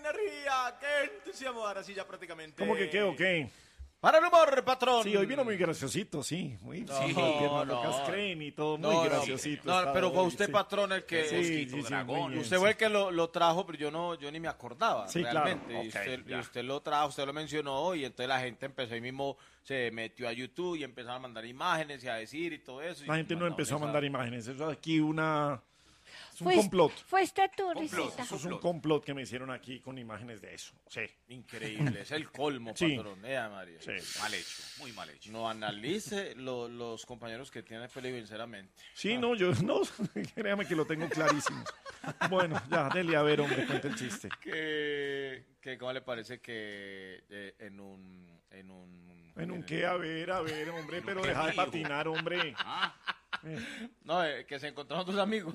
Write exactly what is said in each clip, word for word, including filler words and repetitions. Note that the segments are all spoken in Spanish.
energía, qué entusiasmo, ahora sí ya prácticamente. ¿Cómo que qué o qué? Para el humor, patrón. Sí, hoy vino muy graciosito, sí. Muy No, sí, no, piernas no. locas creen y todo, No, muy no, graciosito. No, está pero fue hoy, usted, sí. patrón, el que... Sí, sí, sí, dragón. muy bien, Usted sí. fue el que lo, lo trajo, pero yo no, yo ni me acordaba, Sí, realmente. claro. Y, Ok, usted, y ya. usted lo trajo, usted lo mencionó, y entonces la gente empezó ahí mismo, se metió a YouTube y empezaron a mandar imágenes y a decir y todo eso. La gente no empezó a mandar imágenes. imágenes. Eso es aquí una... Es un Fue- complot. Fue esta Complot. turrecita. Eso es un complot que me hicieron aquí con imágenes de eso. Sí. Increíble, es el colmo, Sí. patrón. Ea, María. Sí. Mal hecho, muy mal hecho. No analice lo- los compañeros que tiene Felipe, sinceramente. Sí, no, yo no, créame que lo tengo clarísimo. Bueno, ya, dele a ver, hombre, cuente el chiste. Que, que ¿cómo le parece que eh, en un... En un, En un qué, a ver, a ver, hombre, pero deja de patinar, hombre. No, eh, que se encontraron dos amigos.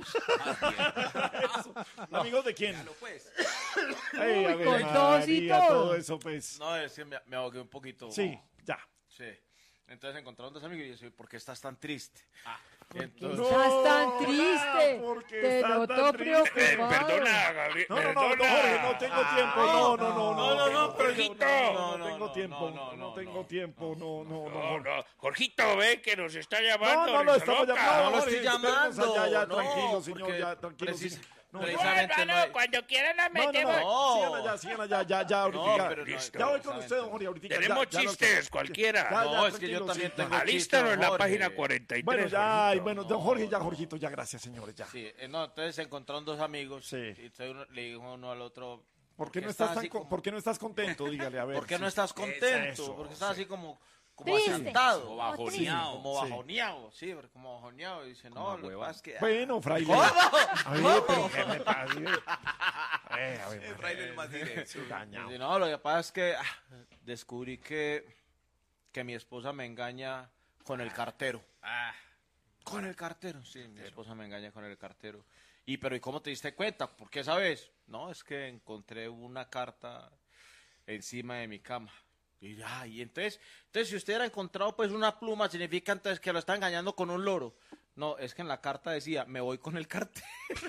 ¿Amigos de quién? Claro, pues. Ay, a Uy, ver, con tos y María, todo. todo eso, pues. No, es que me, me ahogué un poquito. Sí, ya. Sí. Entonces encontraron dos amigos y yo decía, ¿por qué estás tan triste? Ah. Entonces, No, Estás tan triste. porque Te está noto tan triste. preocupado. Perdona, Gabriel. No, no, no, perdona. no, Jorge, no tengo tiempo. No, no, no, no. No, no, no, pero tengo- Jorgito. no, No, no no, tengo no, tiempo. no, no, No no, tengo no. tiempo. No, no, No, no. no. Jorgito, ve que nos está llamando. No, no, no, risa estamos loca. llamando. No lo Jorge, estoy esperemos llamando. allá, ya, no, tranquilo, señor, porque ya, tranquilo. precis- señor. No, No, precisamente no, hermano, hay- cuando quieran nos no, no, metemos. no. No. Sigan allá, sigan allá, ya, ya, ahorita. No, ya. pero no, Listo. Ya voy con precisamente. usted, don Jorge, ahorita. Tenemos ya, ya, chistes, ya, cualquiera. ya, No, es que yo tranquilo, también sí, tengo ya. Alístalo en la Jorge. página cuarenta y tres. Bueno, ya, ay, Jorgito. bueno, don Jorge, ya, Jorgito, ya, gracias, señores, ya. Sí, eh, no, entonces se encontraron dos amigos. Sí. Y entonces uno, le dijo uno al otro... ¿Por qué no estás estás tan así con- como- ¿Por qué no estás contento? Dígale, a ver. ¿Por qué no sí. estás contento? Eso, Porque estás sí. así como, como Triste. asentado. Como bajoneado. Como Sí. bajoneado, sí, pero como bajoneado. Y dice, no, lo que pasa es que... Bueno, fraile. ¿Cómo? A ver, pero ¿qué me pasa? Eh, a ver, El fraile es más directo. dañado. Dice, no, lo que pasa es que ah, descubrí que, que mi esposa me engaña con el cartero. Ah, Con el cartero, sí, mi esposa me engaña con el cartero. Y pero ¿y cómo te diste cuenta? ¿Por qué sabes? No, es que encontré una carta encima de mi cama. Y ya, y entonces, entonces si usted hubiera encontrado pues una pluma, significa entonces que lo está engañando con un loro. No, es que en la carta decía, me voy con el cartero.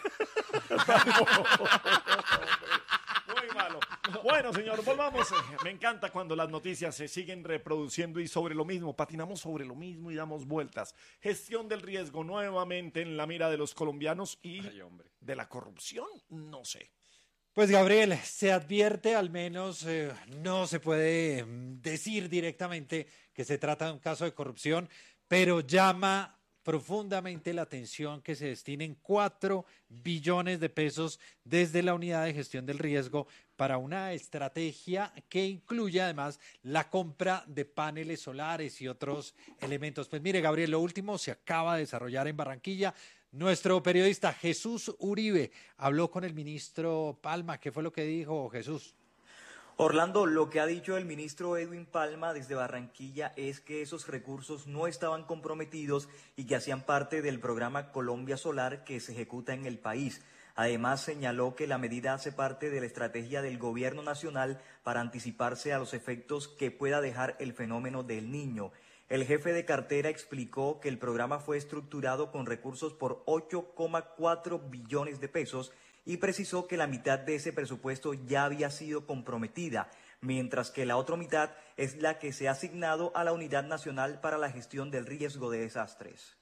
Muy malo. Bueno, señor, volvamos. Me encanta cuando las noticias se siguen reproduciendo y sobre lo mismo, patinamos sobre lo mismo y damos vueltas. Gestión del riesgo nuevamente en la mira de los colombianos y de la corrupción, no sé. Pues Gabriel, se advierte, al menos eh, no se puede mm, decir directamente que se trata de un caso de corrupción, pero llama profundamente la atención que se destinen cuatro billones de pesos desde la unidad de gestión del riesgo para una estrategia que incluye además la compra de paneles solares y otros elementos. Pues mire, Gabriel, lo último se acaba de desarrollar en Barranquilla. Nuestro periodista Jesús Uribe habló con el ministro Palma. ¿Qué fue lo que dijo Jesús? Orlando, lo que ha dicho el ministro Edwin Palma desde Barranquilla es que esos recursos no estaban comprometidos y que hacían parte del programa Colombia Solar que se ejecuta en el país. Además, señaló que la medida hace parte de la estrategia del gobierno nacional para anticiparse a los efectos que pueda dejar el fenómeno del Niño. El jefe de cartera explicó que el programa fue estructurado con recursos por ocho coma cuatro billones de pesos y precisó que la mitad de ese presupuesto ya había sido comprometida, mientras que la otra mitad es la que se ha asignado a la Unidad Nacional para la Gestión del Riesgo de Desastres.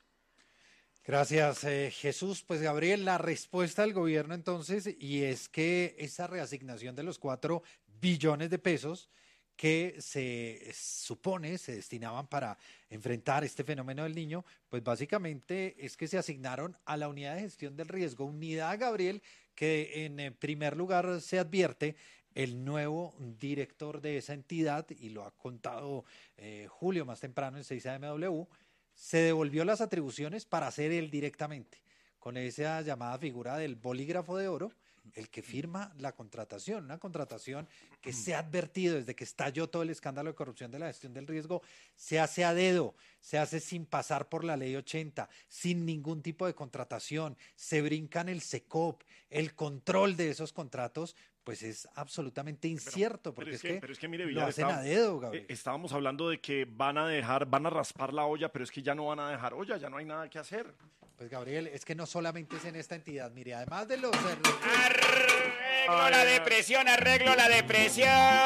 Gracias, eh, Jesús. Pues Gabriel, la respuesta del gobierno entonces, y es que esa reasignación de los cuatro billones de pesos que se supone se destinaban para enfrentar este fenómeno del Niño, pues básicamente es que se asignaron a la unidad de gestión del riesgo, unidad, Gabriel, que en primer lugar se advierte el nuevo director de esa entidad, y lo ha contado eh, Julio más temprano en seis A M W, se devolvió las atribuciones para hacer él directamente, con esa llamada figura del bolígrafo de oro, el que firma la contratación, una contratación que se ha advertido desde que estalló todo el escándalo de corrupción de la gestión del riesgo, se hace a dedo, se hace sin pasar por la ley ochenta, sin ningún tipo de contratación, se brincan el SECOP, el control de esos contratos, pues es absolutamente incierto, porque Pero es, que, pero es que mire, lo Villar, hacen estaba- a dedo, Gabriel. eh, estábamos hablando de que van a dejar, van a raspar la olla, pero es que ya no van a dejar olla, ya no hay nada que hacer. pues Gabriel, es que no solamente es en esta entidad, mire, además de los... Arreglo la depresión, arreglo la depresión.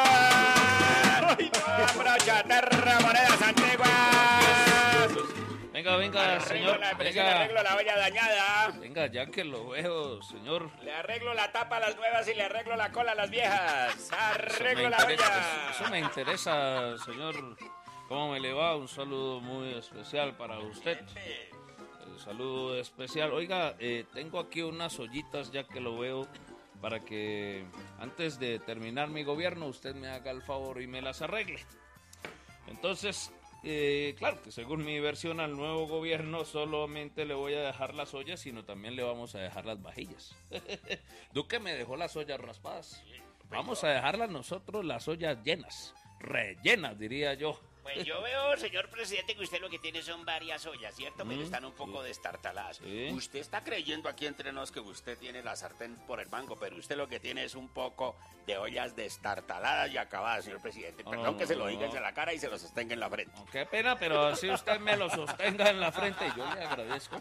Compro chatarra, monedas antiguas. Venga, venga, Arreglo señor. la depresión, Venga, arreglo la olla dañada. venga, ya que lo veo, señor. Le arreglo la tapa a las nuevas y le arreglo la cola a las viejas. Eso me Arreglo la interesa, olla. eso me interesa, señor. ¿Cómo me le va? Un saludo muy especial para usted. El saludo especial. Oiga, eh, tengo aquí unas ollitas ya que lo veo para que antes de terminar mi gobierno usted me haga el favor y me las arregle. Entonces, eh, claro que según mi versión al nuevo gobierno solamente le voy a dejar las ollas, sino también le vamos a dejar las vajillas. Duque me dejó las ollas raspadas. Vamos a dejarlas nosotros las ollas llenas, rellenas diría yo. Pues yo veo, señor presidente, que usted lo que tiene son varias ollas, ¿cierto? Pero Mm, están un poco sí. destartaladas. Sí. Usted está creyendo aquí entre nos que usted tiene la sartén por el mango, pero usted lo que tiene es un poco de ollas destartaladas y acabadas, señor presidente. No, Perdón no, que se lo no, diga no. en la cara y se lo sostenga en la frente. Oh, qué pena, pero así usted me lo sostenga en la frente, yo le agradezco.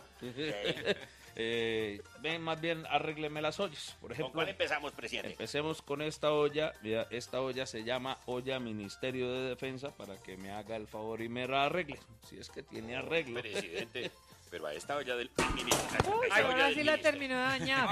Eh, ven, más bien arrégleme las ollas. Por ¿Con ejemplo, cuál empezamos, presidente? empecemos con esta olla. Mira, esta olla se llama olla Ministerio de Defensa para que me haga el favor y me la arregle, si es que tiene arreglo. Presidente, pero a esta olla del ministerio. Uy, ahora sí la terminó de dañar.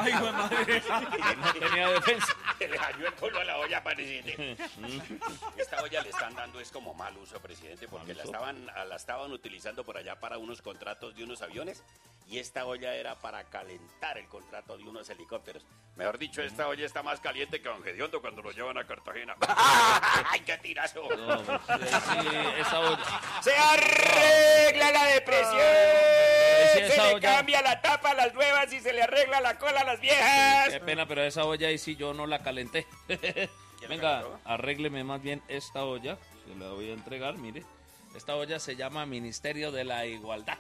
No tenía defensa. Se le dañó el culo a la olla, presidente. Esta olla le están dando es como mal uso, presidente, porque ¿Mal la uso? estaban, la estaban utilizando por allá para unos contratos de unos aviones y esta olla era para calentar el contrato de unos helicópteros. Mejor dicho, esta olla está más caliente que Don Gediondo cuando lo llevan a Cartagena. ¡Ay, qué tirazo! No, pues, eh, sí, esa olla. ¡Se arregla la depresión! sí, ¡Se esa le olla- cambia la tapa a las nuevas y se le arregla la cola a las viejas! Qué pena, pero esa olla ahí sí yo no la calenté. la Venga, calentó? arrégleme más bien esta olla. Se la voy a entregar, mire. Esta olla se llama Ministerio de la Igualdad.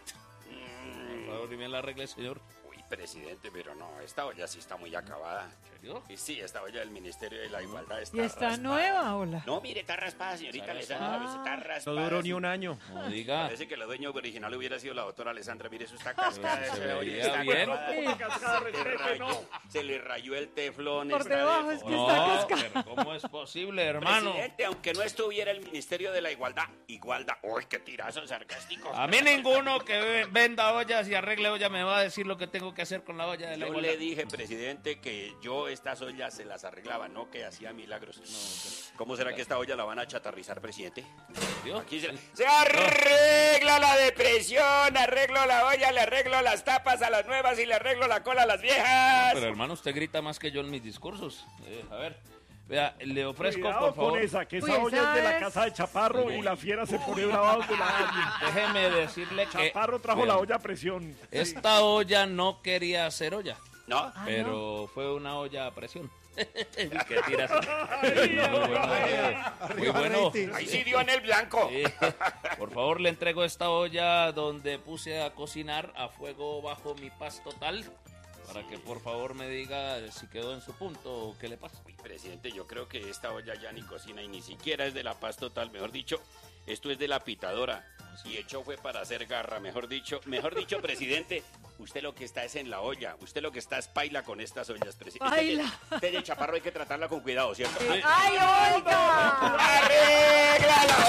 Por favor, y me la arregle, señor. Uy, presidente, pero no, esta olla sí está muy acabada. ¿En serio? Y sí, esta olla del Ministerio de la Igualdad está ¿Y está raspada. nueva, hola? No, mire, está raspada, señorita Está Alessandra, raspada. está raspada. No duró sí. ni un año. No diga. Parece que la dueña original hubiera sido la doctora Alessandra. Mire, eso está cascada. Pero si se esa olla veía está bien. acabada. Sí. Cascada, Se le respete, rayó- no. Se le rayó el teflón. Por está debajo de- es que No, está cascada. pero ¿cómo es posible, hermano? Presidente, aunque no estuviera el Ministerio de la Igualdad. Igualdad. Uy, qué tirazo sarcástico. A mí ninguno que ve- venda ollas y arregle olla me va a decir lo que tengo que hacer con la olla de la Yo igualdad. le dije, presidente, que yo estas ollas se las arreglaba, no que hacía milagros. ¿Cómo será que esta olla la van a chatarrizar, presidente? ¿Vio? Aquí se, se arregla la depresión, arreglo la olla, le arreglo las tapas a las nuevas y le arreglo la cola a las viejas. Pero hermano, usted grita más que yo en mis discursos. Eh, a ver, vea, le ofrezco, Cuidado por favor. con esa, que esa Uy, olla es de la esa es- casa de Chaparro y la fiera se pone brava donde la alguien. Déjeme decirle que Chaparro trajo vea, la olla a presión. esta olla no quería ser olla, ¿No? Ah, pero fue una olla a presión. ¿Qué tiras? Muy bueno, eh, muy Arriba bueno. rating. Ahí sí dio en el blanco. Sí. Por favor, le entrego esta olla donde puse a cocinar a fuego bajo mi paz total. Para que por favor me diga si quedó en su punto o qué le pasa. Uy, presidente, yo creo que esta olla ya ni cocina y ni siquiera es de la paz total. Mejor dicho, esto es de la pitadora. Y hecho fue para hacer garra, mejor dicho. Mejor dicho, presidente, usted lo que está es en la olla. Usted lo que está es paila con estas ollas, presidente. Paila. Usted de Chaparro hay que tratarla con cuidado, ¿cierto? ¡Ay, oiga! ¡Arregla la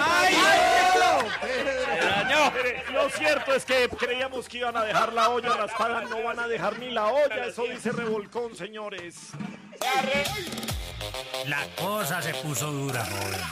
olla! ¡Se dañó! Mire, lo cierto es que creíamos que iban a dejar la olla raspada, no van a dejar ni la olla, eso dice Revolcón, señores. ¡Arregla! La cosa se puso dura, joven.